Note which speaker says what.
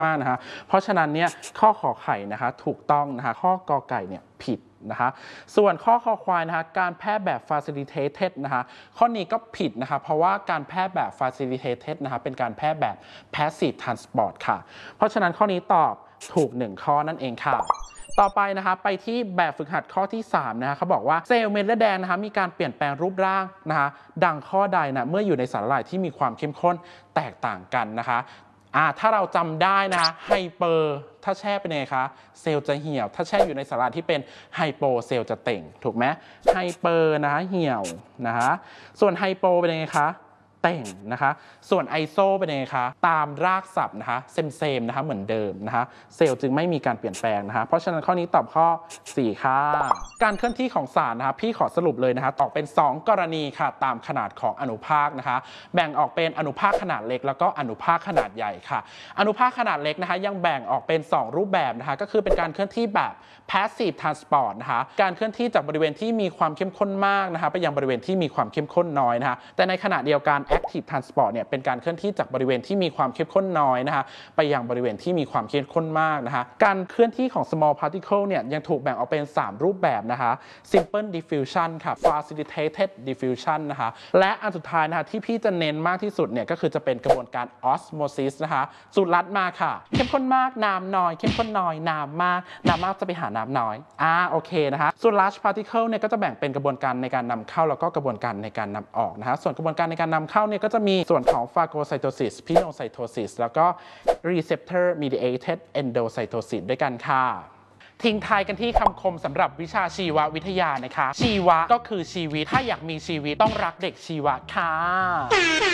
Speaker 1: มากนะคะเพราะฉะนั้นเนี่ยข้อขอไข่นะคะถูกต้องนะคะข้อกอไก่เนี่ยผิดนะคะส่วนข้อคอควายนะคะการแพทย์แบบ facilitated นะคะข้อนี้ก็ผิดนะคะเพราะว่าการแพทย์แบบ facilitated นะคะเป็นการแพทย์แบบ passive transport ค่ะเพราะฉะนั้นข้อนี้ตอบถูก1ข้อนั่นเองค่ะต่อไปนะคะไปที่แบบฝึกหัดข้อที่3นะคะเขาบอกว่าเซลล์เม็ดเลือดแดงนะคะมีการเปลี่ยนแปลงรูปร่างนะคะดังข้อใดนะเมื่ออยู่ในสารละลายที่มีความเข้มข้นแตกต่างกันนะคะถ้าเราจำได้นะไฮเปอร์ถ้าแช่เป็นไงคะเซลล์จะเหี่ยวถ้าแช่อยู่ในสารที่เป็นไฮโปเซลล์จะเต่งถูกไหมไฮเปอร์นะคะเหี่ยวนะคะส่วนไฮโปเป็นยังไงคะเต่งนะคะส่วนไอโซเป็นยังไงคะตามรากศัพท์นะคะเซมนะคะเหมือนเดิมนะคะเซลล์จึงไม่มีการเปลี่ยนแปลงนะคะเพราะฉะนั้นข้อนี้ตอบข้อ4ค่ะการเคลื่อนที่ของสารนะคะพี่ขอสรุปเลยนะคะออกเป็น2กรณีค่ะตามขนาดของอนุภาคนะคะแบ่งออกเป็นอนุภาคขนาดเล็กแล้วก็อนุภาคขนาดใหญ่ค่ะอนุภาคขนาดเล็กนะคะยังแบ่งออกเป็น2รูปแบบนะคะก็คือเป็นการเคลื่อนที่แบบ passive transport นะคะการเคลื่อนที่จากบริเวณที่มีความเข้มข้นมากนะคะไปยังบริเวณที่มีความเข้มข้นน้อยนะคะแต่ในขณะเดียวกัน active transport เนี่ยเป็นการเคลื่อนที่จากบริเวณที่มีความเข้มข้นน้อยนะคะไปยังบริเวณที่มีความเข้มข้นมากนะคะการเคลื่อนที่ของ small particle เนี่ยยังถูกแบ่งออกเป็น3รูปแบบนะคะ simple diffusion ค่ะ facilitated diffusion นะคะและอันสุดท้ายนะคะที่พี่จะเน้นมากที่สุดเนี่ยก็คือจะเป็นกระบวนการ osmosis นะคะสูตรลัดมาค่ะเข้มข้นมากน้ำน้อยเข้มข้นน้อยน้ำมากน้ำมากจะไปหาน้ำน้อยโอเคนะคะส่วน large particle เนี่ยก็จะแบ่งเป็นกระบวนการในการนำเข้าแล้วก็กระบวนการในการนำออกนะคะส่วนกระบวนการในการนำเข้าเนี่ยก็จะมีส่วนของ phagocytosis pinocytosis แล้วก็ receptor mediated endocytosis ด้วยกันค่ะทิ้งท้ายกันที่คำคมสำหรับวิชาชีววิทยานะคะชีวะก็คือชีวิตถ้าอยากมีชีวิตต้องรักเด็กชีวะค่ะ